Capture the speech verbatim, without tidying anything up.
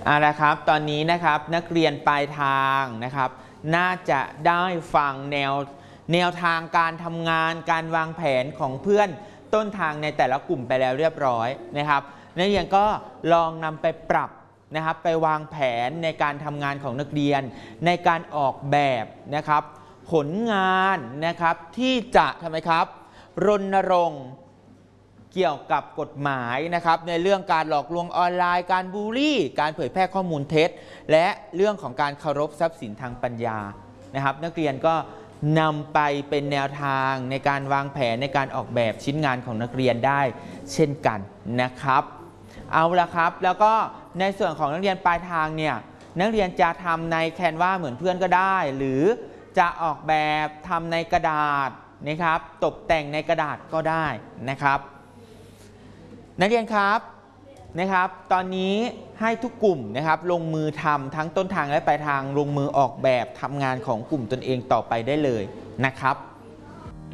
เอาละครับตอนนี้นะครับนักเรียนปลายทางนะครับน่าจะได้ฟังแนวแนวทางการทำงานการวางแผนของเพื่อนต้นทางในแต่ละกลุ่มไปแล้วเรียบร้อยนะครับนักเรียนก็ลองนำไปปรับนะครับไปวางแผนในการทำงานของนักเรียนในการออกแบบนะครับผลงานนะครับที่จะทำไมครับรณรงค์เกี่ยวกับกฎหมายนะครับในเรื่องการหลอกลวงออนไลน์การบูลลี่การเผยแพร่ข้อมูลเท็จและเรื่องของการเคารพทรัพย์สินทางปัญญานะครับนักเรียนก็นำไปเป็นแนวทางในการวางแผนในการออกแบบชิ้นงานของนักเรียนได้เช่นกันนะครับเอาละครับแล้วก็ในส่วนของนักเรียนปลายทางเนี่ยนักเรียนจะทำในแคนวาเหมือนเพื่อนก็ได้หรือจะออกแบบทำในกระดาษนะครับตกแต่งในกระดาษก็ได้นะครับนักเรียนครับนะครับตอนนี้ให้ทุกกลุ่มนะครับลงมือทำทั้งต้นทางและปลายทางลงมือออกแบบทำงานของกลุ่มตนเองต่อไปได้เลยนะครับ